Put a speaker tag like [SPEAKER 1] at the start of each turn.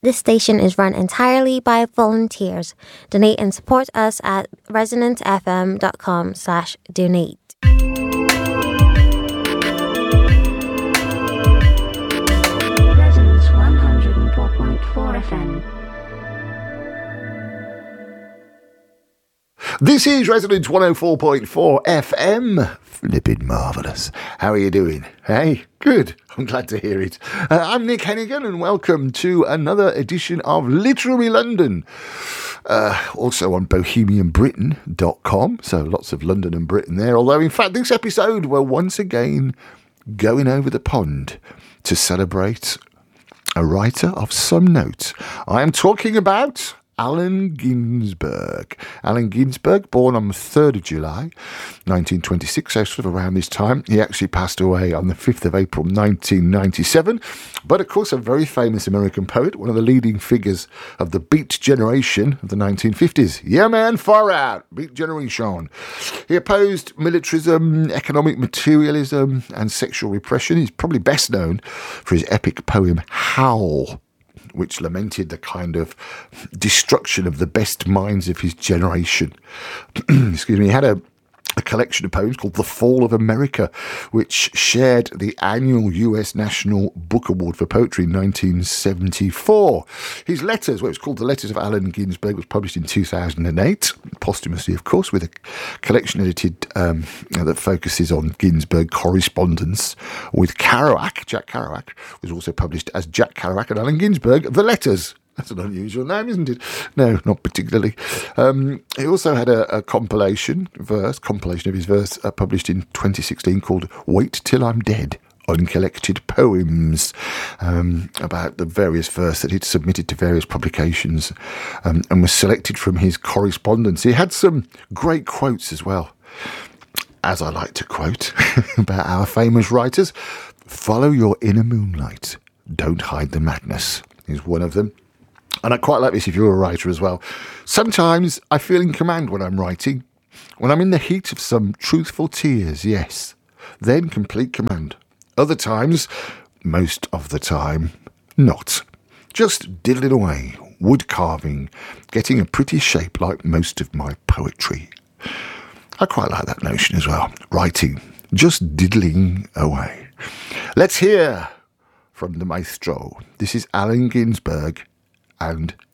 [SPEAKER 1] This station is run entirely by volunteers. Donate and support us at resonantfm.com/donate.
[SPEAKER 2] Resonance 104.4 FM.
[SPEAKER 3] This is Resonance 104.4 FM. Flippin' marvellous. How are you doing? Hey, good. I'm glad to hear it. I'm Nick Hennigan and welcome to another edition of Literary London. Also on bohemianbritain.com, so lots of London and Britain there. Although, in fact, this episode we're once again going over the pond to celebrate a writer of some note. I am talking about Allen Ginsberg. Allen Ginsberg, born on the 3rd of July, 1926, so sort of around this time. He actually passed away on the 5th of April, 1997. But, of course, a very famous American poet, one of the leading figures of the Beat Generation of the 1950s. Yeah, man, far out. Beat Generation. He opposed militarism, economic materialism, and sexual repression. He's probably best known for his epic poem, Howl, which lamented the kind of destruction of the best minds of his generation. Excuse me. He had a collection of poems called The Fall of America, which shared the annual US National Book Award for Poetry in 1974. His letters, well, it was called The Letters of Allen Ginsberg, was published in 2008, posthumously, of course, with a collection edited that focuses on Ginsberg correspondence with Kerouac. Jack Kerouac was also published as Jack Kerouac and Allen Ginsberg, The Letters. That's an unusual name, isn't it? No, not particularly. He also had a compilation of his verse published in 2016 called Wait Till I'm Dead, Uncollected Poems, about the various verse that he'd submitted to various publications and was selected from his correspondence. He had some great quotes as well, as I like to quote, about our famous writers. Follow your inner moonlight. Don't hide the madness is one of them. And I quite like this if you're a writer as well. Sometimes I feel in command when I'm writing. When I'm in the heat of some truthful tears, yes. Then complete command. Other times, most of the time, not. Just diddling away, wood carving, getting a pretty shape like most of my poetry. I quite like that notion as well. Writing, just diddling away. Let's hear from the maestro. This is Allen Ginsberg and